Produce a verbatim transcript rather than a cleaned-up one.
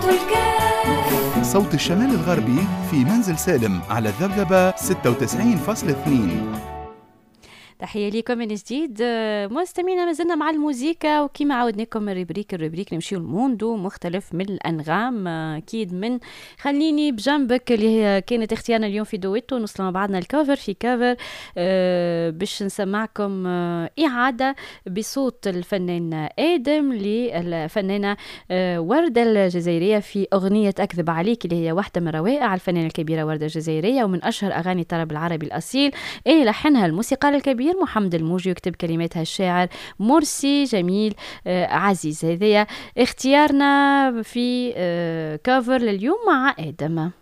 صوت الشمال الغربي في منزل سالم على الذبذبة ستة وتسعين فاصلة اثنين. تحية لكم من جديد مستمعينا، ما زلنا مع الموسيقى، وكما عودناكم الربريك الربريك نمشيو الموندو مختلف من الأنغام. أكيد من خليني بجنبك اللي هي كانت اختيارنا اليوم في دويتو، نوصل مع بعضنا الكوفر في كوفر أه باش نسمعكم أه إعادة بصوت الفنان آدم للفنانة أه وردة الجزائرية في أغنية أكذب عليك، اللي هي واحدة من روائع الفنانة الكبيرة وردة الجزائرية ومن أشهر أغاني الطرب العربي الأصيل، اللي لحنها الموسيقار الكبير محمد الموجي ويكتب كلماتها الشاعر مرسي جميل آه عزيز. هذا اختيارنا في آه كافر لليوم مع آدم.